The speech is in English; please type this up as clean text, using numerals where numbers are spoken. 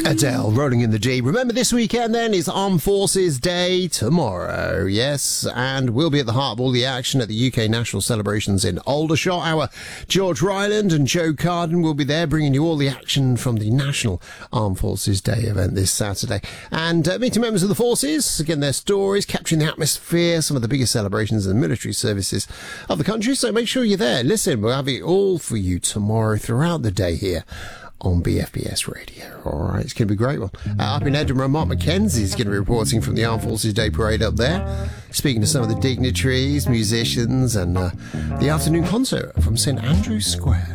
Adele, Rolling in the Deep. Remember, this weekend then is Armed Forces Day tomorrow. Yes, and we'll be at the heart of all the action at the UK National Celebrations in Aldershot. Our George Ryland and Joe Carden will be there bringing you all the action from the National Armed Forces Day event this Saturday. And meeting members of the forces, again, their stories, capturing the atmosphere, some of the biggest celebrations in the military services of the country. So make sure you're there. Listen, we'll have it all for you tomorrow throughout the day here on BFBS Radio. All right, it's going to be a great one. Up in Edinburgh, Mark Mackenzie is going to be reporting from the Armed Forces Day Parade up there, speaking to some of the dignitaries, musicians, and the afternoon concert from St Andrew's Square.